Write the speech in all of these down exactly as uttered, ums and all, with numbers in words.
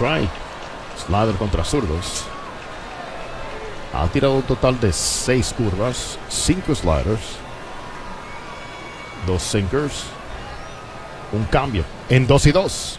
strike. Slider contra zurdos. Ha tirado un total de seis curvas, cinco sliders, dos sinkers, un cambio en dos y dos.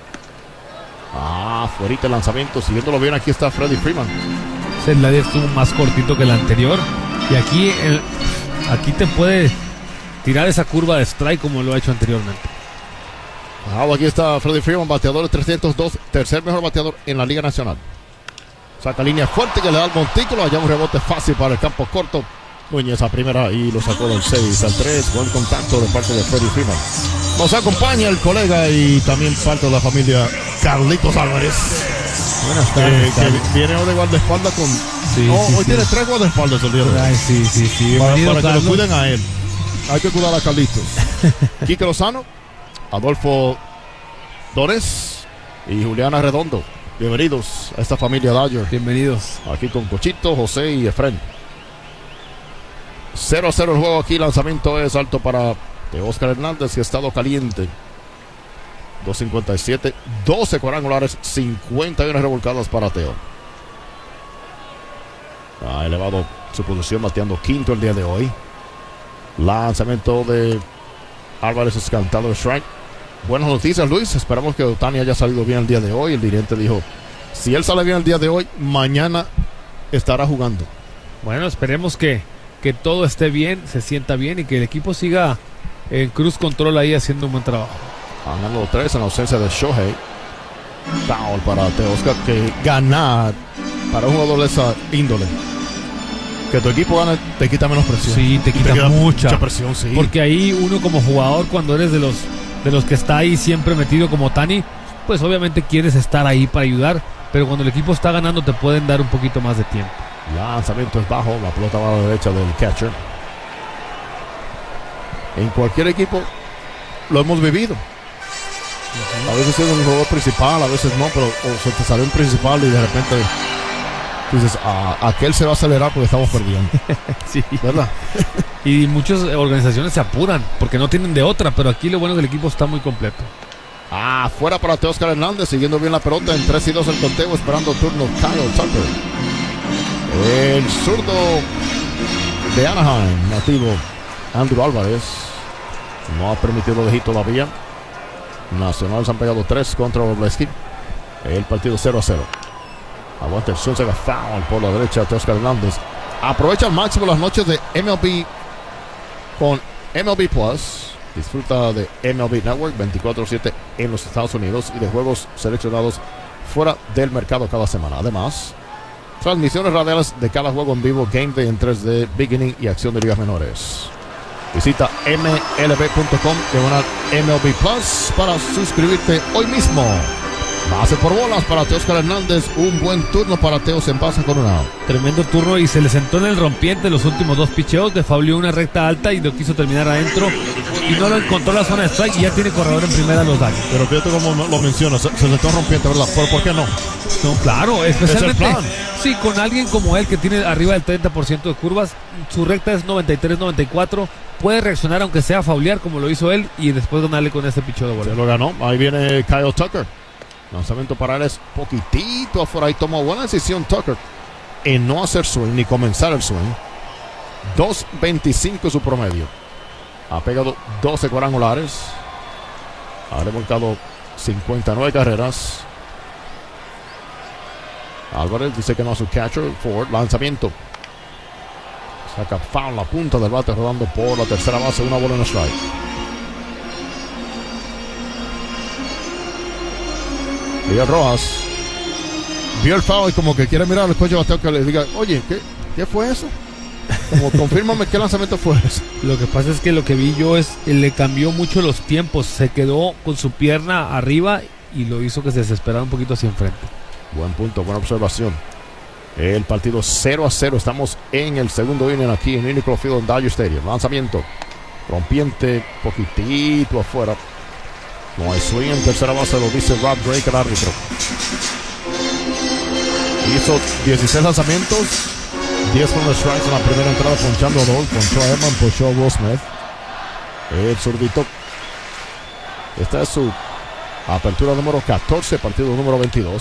Ah, fuerita el lanzamiento. Siguiéndolo bien, aquí está Freddie Freeman. El slider estuvo más cortito que el anterior. Y aquí, el, aquí te puede tirar esa curva de strike como lo ha hecho anteriormente. Ah, aquí está Freddie Freeman, bateador de trescientos dos, tercer mejor bateador en la Liga Nacional. Saca línea fuerte que le da el montículo. Allá un rebote fácil para el campo corto. Núñez a primera y lo sacó del seis al tres. Buen contacto de parte de Freddie Freeman. Nos acompaña el colega y también parte de la familia Carlitos Álvarez. Buenas tardes. Eh, que viene hoy de guardaespaldas con. Sí, oh, sí, hoy sí. tiene tres guardaespaldas el día de hoy. Ay, sí, sí, sí. Para, Bienvenido, para que lo Carlos. cuiden a él. Hay que cuidar a Carlitos. Quique Lozano, Adolfo Dores y Juliana Redondo. Bienvenidos a esta familia Dodger. Bienvenidos. Aquí con Cochito, José y Efren. cero a cero el juego aquí. Lanzamiento es alto para Oscar Hernández, que ha estado caliente. dos cincuenta y siete, doce cuadrangulares, cincuenta y una revolcadas para Teo. Ha elevado su posición bateando quinto el día de hoy. Lanzamiento de Álvarez es cantado el strike. Buenas noticias, Luis. Esperamos que Ohtani haya salido bien el día de hoy. El dirigente dijo, si él sale bien el día de hoy, mañana estará jugando. Bueno, esperemos que, que todo esté bien, se sienta bien y que el equipo siga en cruz control ahí haciendo un buen trabajo. Ganando tres en ausencia de Shohei. Foul para Teoscar, que ganar para un jugador de esa índole. Que tu equipo gane te quita menos presión. Sí, te Y quita mucha. mucha presión, sí. Porque ahí uno como jugador, cuando eres de los, de los que está ahí siempre metido como Ohtani, pues obviamente quieres estar ahí para ayudar, pero cuando el equipo está ganando te pueden dar un poquito más de tiempo. Lanzamiento es bajo, la pelota va a la derecha del catcher. En cualquier equipo lo hemos vivido. A veces es un jugador principal, a veces no, pero o se te salió un principal y de repente dices, ah, aquel se va a acelerar porque estamos perdiendo. Sí. ¿Verdad? Y muchas organizaciones se apuran porque no tienen de otra, pero aquí lo bueno es que el equipo está muy completo. Ah, fuera para Teoscar Hernández, siguiendo bien la pelota en tres y dos el conteo, esperando turno Kyle Tucker. El zurdo de Anaheim, nativo Andrew Álvarez, no ha permitido de hit todavía. Nacional se han pegado tres contra Wroblewski. El partido cero a cero. Aguanta el Zúñiga, foul por la derecha de Oscar Hernández. Aprovecha al máximo las noches de M L B con M L B Plus. Disfruta de M L B Network veinticuatro siete en los Estados Unidos y de juegos seleccionados fuera del mercado cada semana. Además, transmisiones radiales de cada juego en vivo, Game Day en tres D, Beginning y acción de ligas menores. Visita M L B punto com diagonal M L B Plus para suscribirte hoy mismo. Base por bolas para Teoscar Hernández. Un buen turno para Teos en base con una out. Tremendo turno y se le sentó en el rompiente los últimos dos picheos. Le fauleó una recta alta y lo quiso terminar adentro. Y no lo encontró la zona de strike y ya tiene corredor en primera los daños. Pero fíjate cómo lo mencionas. Se, se le está rompiendo, ¿verdad? ¿Pero por qué no? No, claro, especialmente. Es el plan. Sí, con alguien como él que tiene arriba del treinta por ciento de curvas. Su recta es noventa y tres noventa y cuatro. Puede reaccionar aunque sea faulear como lo hizo él y después ganarle con este picheo de Se vuelta. lo ganó. Ahí viene Kyle Tucker. Lanzamiento para él es poquitito afuera. Ahí tomó buena decisión Tucker en no hacer swing ni comenzar el swing. dos veinticinco su promedio. Ha pegado doce cuadrangulares. Ha remolcado cincuenta y nueve carreras. Álvarez dice que no a su catcher. Ford, lanzamiento. Saca foul la punta del bate rodando por la tercera base. Una bola en strike. Miguel Rojas vio el foul y como que quiere mirar al coach de bateo que le diga, oye, ¿qué, qué fue eso? Como confírmame qué lanzamiento fue ese. Lo que pasa es que lo que vi yo es que le cambió mucho los tiempos. Se quedó con su pierna arriba y lo hizo que se desesperara un poquito hacia enfrente. Buen punto, buena observación. El partido cero a cero. Estamos en el segundo inning aquí en Unicron Field en Dodger Stadium. Lanzamiento. Rompiente, poquitito afuera. No hay swing en tercera base, lo dice Rob Drake, el árbitro. Hizo dieciséis lanzamientos, diez con los strikes en la primera entrada, ponchando a Dole, ponchó a Edman, ponchó a Will Smith. El zurdito. Esta es su apertura número catorce, partido número veintidós.